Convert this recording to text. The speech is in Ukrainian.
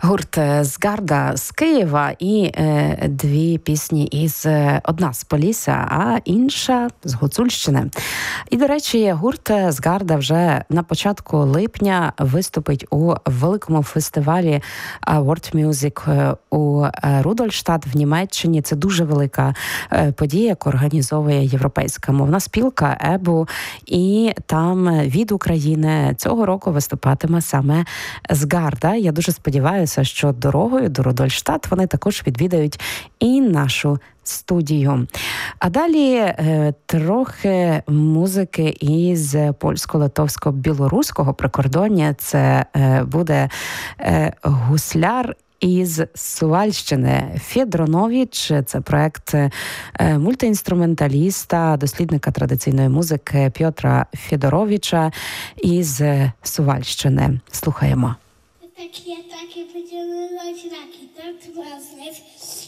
Гурт «Згарда» з Києва і дві пісні одна з Полісся, а інша з Гуцульщини. І, до речі, гурт «Згарда» вже на початку липня виступить у великому фестивалі World Music у Рудольштадт в Німеччині. Це дуже велика подія, яку організовує європейська мовна спілка ЕБУ. І там від України цього року виступатиме саме «Згарда». Я дуже сподіваюся, що дорогою до Рудольштадт вони також відвідають і нашу студію. А далі трохи музики із польсько-литовсько-білоруського прикордоння. Це буде гусляр із Сувальщини Федронович. Це проект мультиінструменталіста, дослідника традиційної музики Пьотра Федоровича із Сувальщини. Слухаємо. Takie będziemy robić raki, tak?